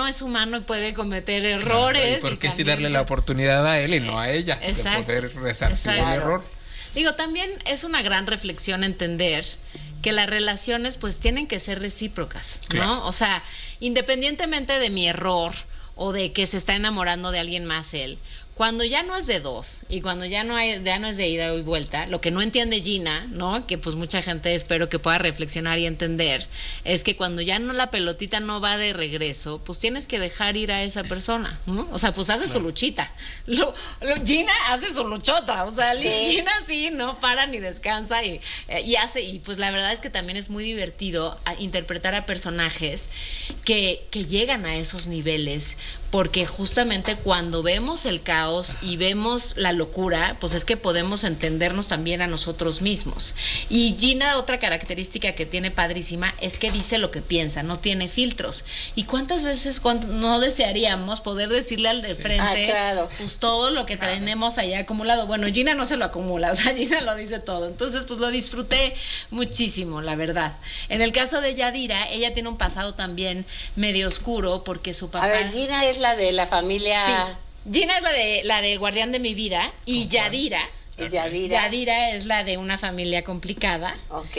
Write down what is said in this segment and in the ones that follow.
humano es humano y puede cometer errores. Claro, ¿y por qué sí darle la oportunidad a él y no a ella de poder resarcir el error? Digo, también es una gran reflexión entender que las relaciones pues tienen que ser recíprocas, ¿no? Claro. O sea, independientemente de mi error o de que se está enamorando de alguien más él, cuando ya no es de dos y cuando ya no es de ida y vuelta, lo que no entiende Gina, ¿no? Que pues mucha gente espero que pueda reflexionar y entender, es que cuando ya no la pelotita no va de regreso, pues tienes que dejar ir a esa persona, ¿no? O sea, pues haces tu luchita. Gina hace su luchota, o sea, sí. Gina sí, no para ni descansa y hace, y pues la verdad es que también es muy divertido interpretar a personajes que llegan a esos niveles, porque justamente cuando vemos el caos y vemos la locura, pues es que podemos entendernos también a nosotros mismos. Y Gina, otra característica que tiene padrísima es que dice lo que piensa, no tiene filtros. ¿Y cuántas veces no desearíamos poder decirle al de frente pues todo lo que tenemos allá acumulado? Bueno, Gina no se lo acumula, o sea, Gina lo dice todo. Entonces, pues lo disfruté muchísimo, la verdad. En el caso de Yadira, ella tiene un pasado también medio oscuro porque su papá... A ver, Gina es la de la familia... Sí. Gina es la del guardián de mi vida y Yadira. Yadira es la de una familia complicada. Ok.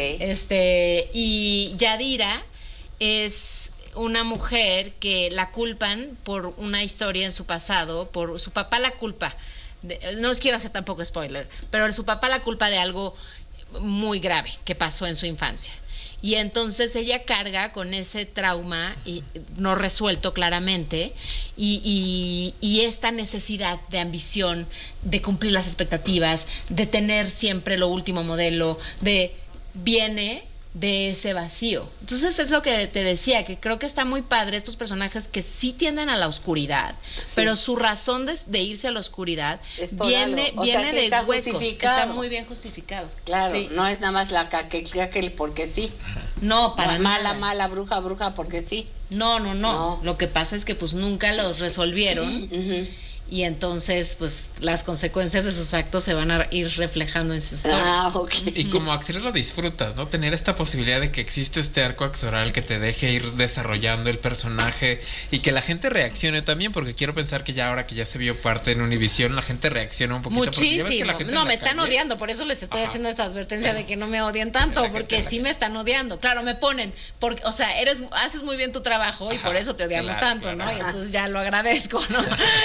Y Yadira es una mujer que la culpan por una historia en su pasado, por su papá la culpa. No les quiero hacer tampoco spoiler, pero su papá la culpa de algo muy grave que pasó en su infancia. Y entonces ella carga con ese trauma no resuelto claramente y esta necesidad de ambición, de cumplir las expectativas, de tener siempre lo último modelo, viene de ese vacío. Entonces es lo que te decía, que creo que está muy padre estos personajes que sí tienden a la oscuridad, pero su razón de irse a la oscuridad viene de huecos. Está muy bien justificado. Claro, sí. No es nada más la que porque sí. No, para nada. Mala, bruja, porque sí. No. Lo que pasa es que pues nunca los resolvieron. Y entonces, pues, las consecuencias de sus actos se van a ir reflejando en su historia. Okay. Y como actriz lo disfrutas, ¿no? Tener esta posibilidad de que existe este arco actoral que te deje ir desarrollando el personaje y que la gente reaccione también, porque quiero pensar que ya ahora que ya se vio parte en Univisión, la gente reacciona un poquito. Muchísimo. No, me están odiando, por eso les estoy haciendo esta advertencia de que no me odien tanto, porque sí me están odiando. Claro, me ponen, porque, o sea, haces muy bien tu trabajo y por eso te odiamos tanto, ¿no? Y entonces ya lo agradezco, ¿no?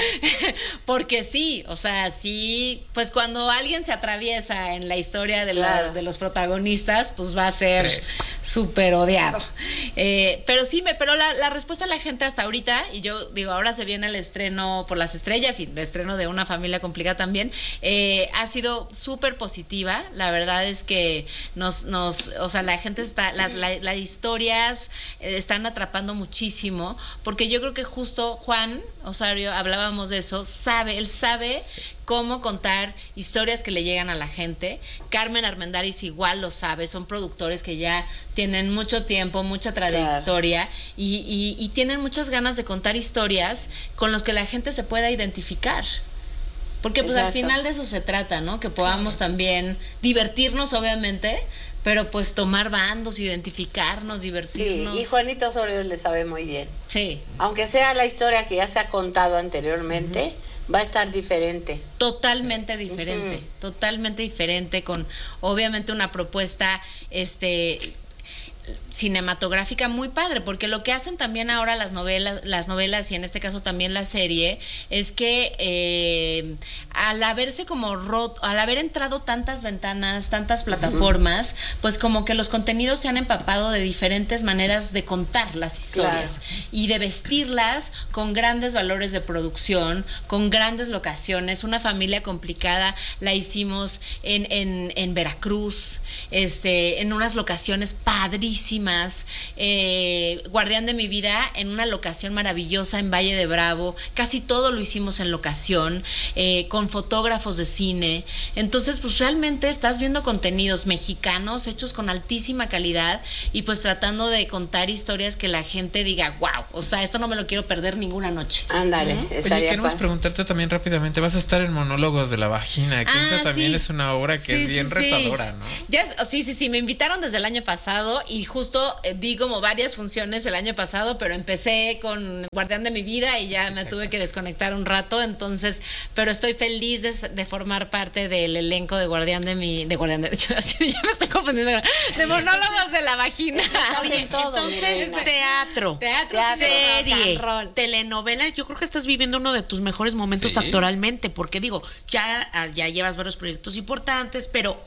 Porque sí, o sea, sí, pues cuando alguien se atraviesa en la historia de los protagonistas, pues va a ser súper odiado. Pero sí, pero la respuesta de la gente hasta ahorita, y yo digo, ahora se viene el estreno por las estrellas y el estreno de Una familia complicada también, ha sido súper positiva. La verdad es que o sea, la gente está, las historias están atrapando muchísimo, porque yo creo que justo Juan Osorio, hablábamos de eso, él sabe cómo contar historias que le llegan a la gente. Carmen Armendáriz igual lo sabe, son productores que ya tienen mucho tiempo, mucha trayectoria y tienen muchas ganas de contar historias con los que la gente se pueda identificar. Porque pues al final de eso se trata, ¿no? Que podamos también divertirnos, obviamente, pero pues tomar bandos, identificarnos, divertirnos. Sí, y Juanito Osorio le sabe muy bien. Sí. Aunque sea la historia que ya se ha contado anteriormente, va a estar diferente. Totalmente diferente, totalmente diferente, con obviamente una propuesta cinematográfica muy padre, porque lo que hacen también ahora las novelas y en este caso también la serie, es que al haberse como al haber entrado tantas ventanas, tantas plataformas, pues como que los contenidos se han empapado de diferentes maneras de contar las historias y de vestirlas con grandes valores de producción, con grandes locaciones. Una familia complicada la hicimos en Veracruz, en unas locaciones padrísimas. Guardián de mi vida en una locación maravillosa en Valle de Bravo, casi todo lo hicimos en locación, con fotógrafos de cine. Entonces pues realmente estás viendo contenidos mexicanos hechos con altísima calidad y pues tratando de contar historias que la gente diga, wow, o sea, esto no me lo quiero perder ninguna noche. Ándale, Oye, queremos preguntarte también rápidamente, vas a estar en Monólogos de la Vagina, que esta también es una obra que es bien retadora, ¿no? Sí, me invitaron desde el año pasado y justo di como varias funciones el año pasado, pero empecé con Guardián de mi Vida y ya me tuve que desconectar un rato, entonces, pero estoy feliz de formar parte del elenco de Guardián de ya me estoy confundiendo, de Monólogos de la Vagina. Oye, entonces teatro, serie, telenovela, yo creo que estás viviendo uno de tus mejores momentos actoralmente, porque digo, ya llevas varios proyectos importantes, pero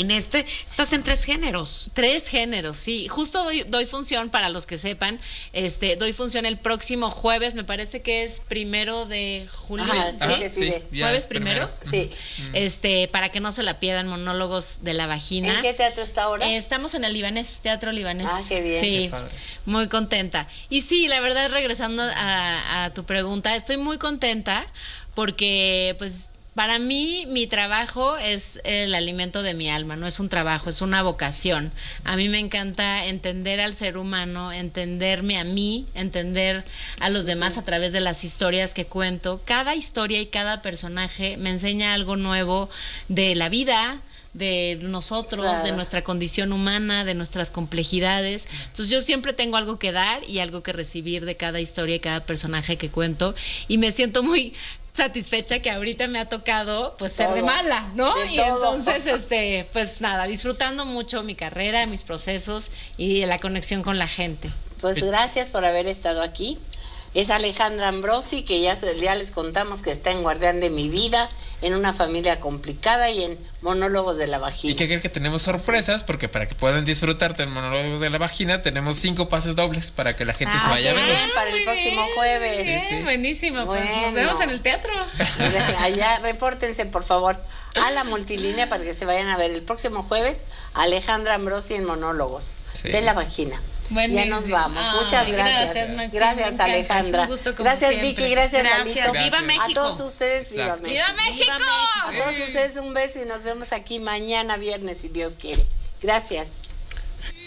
estás en 3 géneros. 3 géneros, sí. Justo doy función, para los que sepan, doy función el próximo jueves, me parece que es 1 de julio. Sí. ¿Jueves primero? Sí. Para que no se la pierdan, Monólogos de la Vagina. ¿En qué teatro está ahora? Estamos en el Libanés, Teatro Libanés. Ah, qué bien. Sí, qué padre. Muy contenta. Y sí, la verdad, regresando a tu pregunta, estoy muy contenta porque, pues, para mí, mi trabajo es el alimento de mi alma, no es un trabajo, es una vocación. A mí me encanta entender al ser humano, entenderme a mí, entender a los demás a través de las historias que cuento. Cada historia y cada personaje me enseña algo nuevo de la vida, de nosotros, de nuestra condición humana, de nuestras complejidades. Entonces yo siempre tengo algo que dar y algo que recibir de cada historia y cada personaje que cuento, y me siento muy satisfecha que ahorita me ha tocado pues ser de mala, ¿no? Y entonces pues nada, disfrutando mucho mi carrera, mis procesos y la conexión con la gente. Pues gracias por haber estado aquí. Es Alejandra Ambrosi, que ya les contamos que está en Guardián de mi Vida, en Una familia complicada y en Monólogos de la Vagina. Y que creen que tenemos sorpresas, porque para que puedan disfrutarte en Monólogos de la Vagina tenemos 5 pases dobles para que la gente se vaya a ver. Para el próximo jueves. Sí, buenísimo, pues nos vemos en el teatro. Allá, repórtense por favor a la multilínea para que se vayan a ver el próximo jueves Alejandra Ambrosi en Monólogos de la Vagina. Buenísimo. Ya nos vamos. Muchas gracias. Gracias, Alejandra. Gracias, Vicky. Gracias, Lalito. Viva México. A todos ustedes, viva México. ¡Viva México! A todos ustedes un beso y nos vemos aquí mañana viernes, si Dios quiere. Gracias.